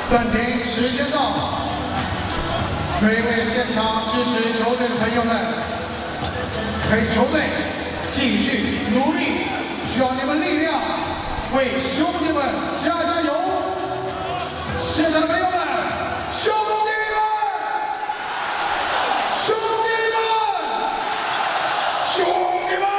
暂停，时间到。每位现场支持球队的朋友们，陪球队继续努力，需要你们力量，为兄弟们加加油！现场的朋友们，兄弟们，兄弟们，兄弟们！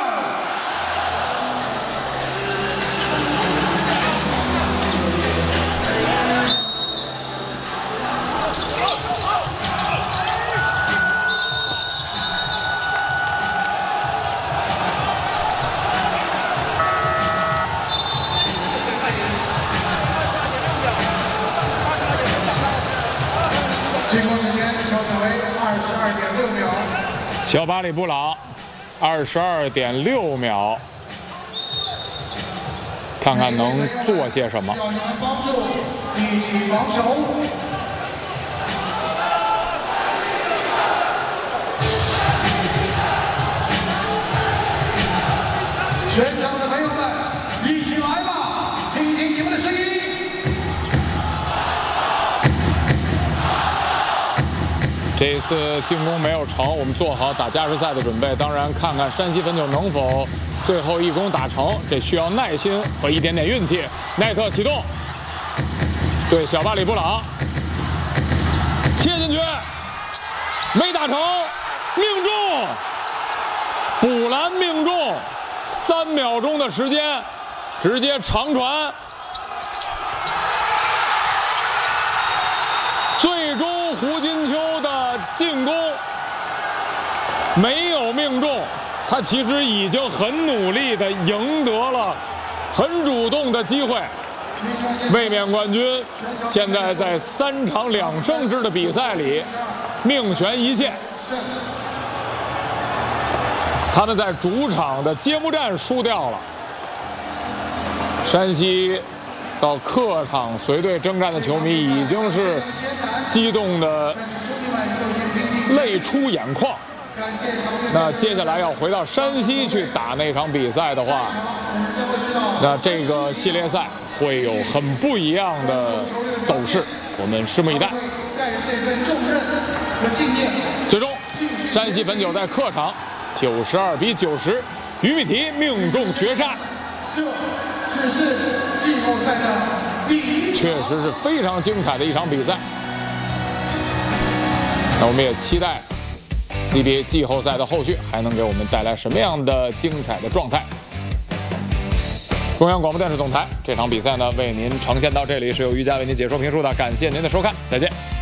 进攻时间调整为22.6秒。 小巴里布朗22.6秒，看看能做些什么。 要你们帮助，一起防守。全场的朋友们，一起来吧，听一听你们的声音。 这一次进攻没有成，我们做好打加时赛的准备。当然，看看山西汾酒能否最后一攻打成，这需要耐心和一点点运气。奈特启动，对小巴里布朗切进去，没打成，命中，补篮命中，3秒钟的时间，直接长传。 最终，胡金秋的进攻没有命中，他其实已经很努力地赢得了很主动的机会。卫冕冠军现在在3场2胜制的比赛里命悬一线。他们在主场的揭幕战输掉了，山西。 到客场随队征战的球迷已经是激动的泪出眼眶。那接下来要回到山西去打那场比赛的话，那这个系列赛会有很不一样的走势，我们拭目以待。最终，山西汾酒在客场92比90，于米提命中绝杀。 只是季后赛的第一， 确实是非常精彩的一场比赛。那我们也期待 CBA 季后赛的后续还能给我们带来什么样的精彩的状态。中央广播电视总台这场比赛呢，为您呈现到这里，是由于佳为您解说评述的，感谢您的收看，再见。